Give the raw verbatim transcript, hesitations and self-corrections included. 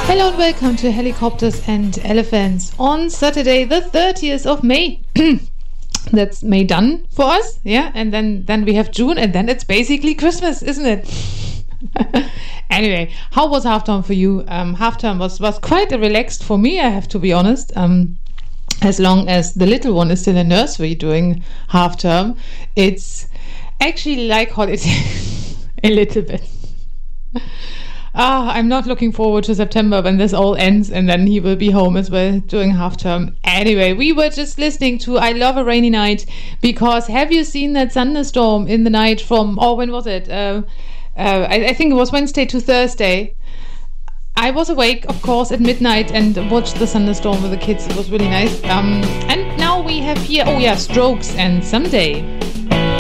Hello and welcome to Helicopters and Elephants on Saturday the thirtieth of May. That's May done for us, yeah, and then then we have June, and then it's basically Christmas, isn't it? Anyway, how was half term for you? Um, half term was was quite relaxed for me, I have to be honest. Um, as long as the little one is still in nursery doing half term, it's actually like holiday a little bit. Ah, I'm not looking forward to September when this all ends and then he will be home as well during half term. Anyway, we were just listening to I Love a Rainy Night because have you seen that thunderstorm in the night from, oh, when was it? Uh, uh, I, I think it was Wednesday to Thursday. I was awake, of course, at midnight and watched the thunderstorm with the kids. It was really nice. Um, and now we have here, oh yeah, Strokes and Someday.